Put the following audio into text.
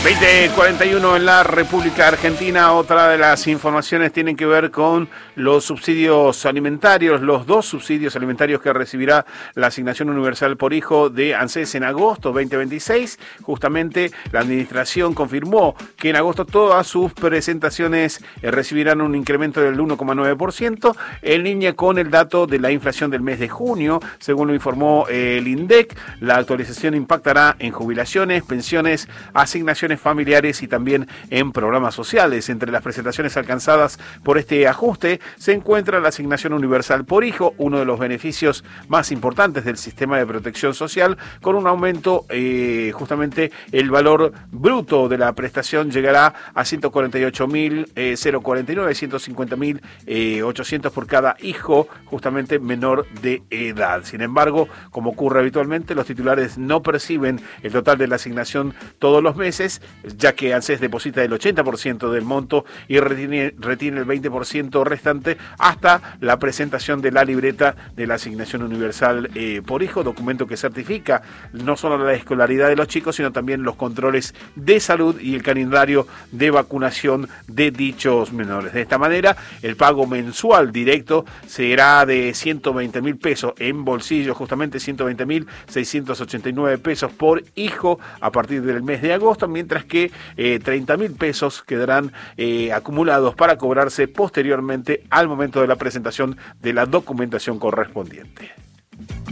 20:41 en la República Argentina. Otra de las informaciones tienen que ver con los subsidios alimentarios, los 2 subsidios alimentarios que recibirá la Asignación Universal por Hijo de ANSES en agosto 2026. Justamente la administración confirmó que en agosto todas sus presentaciones recibirán un incremento del 1,9%, en línea con el dato de la inflación del mes de junio. Según lo informó el INDEC, la actualización impactará en jubilaciones, pensiones, asignaciones familiares y también en programas sociales. Entre las presentaciones alcanzadas por este ajuste se encuentra la Asignación Universal por Hijo, uno de los beneficios más importantes del sistema de protección social, con un aumento, justamente el valor bruto de la prestación llegará a 148.049, 150.800 por cada hijo, justamente menor de edad. Sin embargo, como ocurre habitualmente, los titulares no perciben el total de la asignación todos los meses, ya que ANSES deposita el 80% del monto y retiene el 20% restante hasta la presentación de la libreta de la Asignación Universal por Hijo, documento que certifica no solo la escolaridad de los chicos, sino también los controles de salud y el calendario de vacunación de dichos menores. De esta manera, el pago mensual directo será de 120.000 pesos en bolsillo, justamente 120.689 pesos por hijo a partir del mes de agosto, mientras que 30.000 pesos quedarán acumulados para cobrarse posteriormente al momento de la presentación de la documentación correspondiente.